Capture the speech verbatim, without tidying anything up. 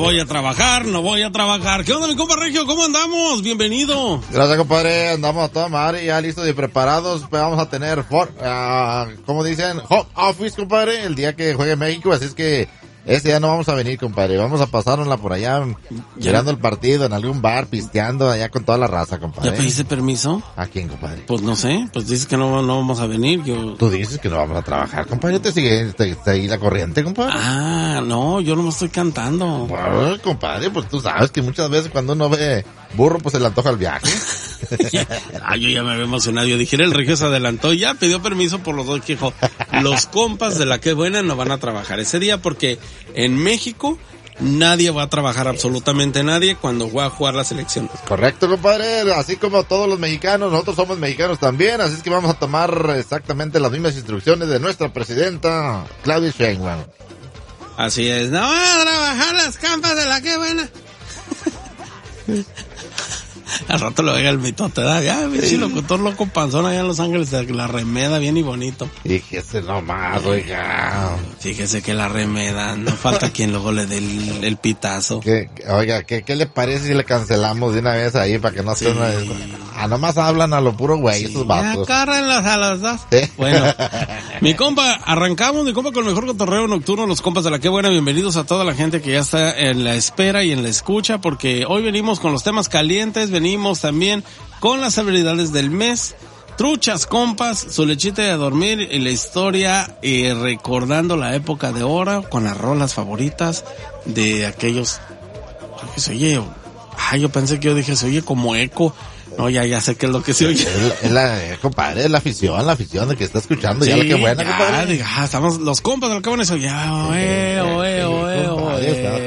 voy a trabajar, no voy a trabajar. ¿Qué onda, mi compa Regio? ¿Cómo andamos? Bienvenido. Gracias, compadre. Andamos a toda madre, ya listos y preparados. Vamos a tener, for, uh, como dicen, home office, compadre, el día que juegue México. Así es que ese día no vamos a venir, compadre. Vamos a pasárnosla por allá, mirando el partido en algún bar, pisteando allá con toda la raza, compadre. ¿Ya pediste permiso? ¿A quién, compadre? Pues no sé, pues dices que no, no vamos a venir. Yo... Tú dices que no vamos a trabajar, compadre. ¿Te sigue te, te ahí la corriente, compadre? Ah, no, yo no me estoy cantando. Bueno, compadre, pues tú sabes que muchas veces cuando uno ve burro, pues se le antoja el viaje. Ah, yo ya me había emocionado. Yo dije, el Regio se adelantó, ya pidió permiso por los dos, que dijo, los compas de la que buena no van a trabajar ese día porque en México nadie va a trabajar, absolutamente nadie, cuando va a jugar la selección. Correcto, compadre, así como todos los mexicanos, nosotros somos mexicanos también, así es que vamos a tomar exactamente las mismas instrucciones de nuestra presidenta, Claudia Sheinbaum. Así es, no van a trabajar las compas de la que buena. Al rato le oiga el mitote, ¿da? Ya, bicho, locutor loco panzón allá en Los Ángeles, la remeda bien y bonito. Fíjese nomás, oiga. Fíjese que la remeda, no falta quien luego le dé el, el pitazo. ¿Qué, oiga, ¿qué, ¿qué le parece si le cancelamos de una vez ahí para que no sí. estén... Ah, nomás hablan a lo puro güey, sí, esos vatos. Ya, córrenlos a los dos. ¿Sí? Bueno, mi compa, arrancamos, mi compa, con el mejor cotorreo nocturno, los compas de la que buena. Bienvenidos a toda la gente que ya está en la espera y en la escucha, porque hoy venimos con los temas calientes, venimos también con las habilidades del mes, truchas, compas, su lechita de dormir y la historia, eh, recordando la época de oro con las rolas favoritas de aquellos... Creo que se oye... Ah, yo pensé que yo dije, se oye como eco. No, ya, ya sé qué es lo que se oye. Es la, eh, compadre, es la afición, la afición de que está escuchando. Sí, ya la que buena, ya, compadre. Diga, ah, estamos los compas del que buena, eso ya, oe, oe, oe, oe.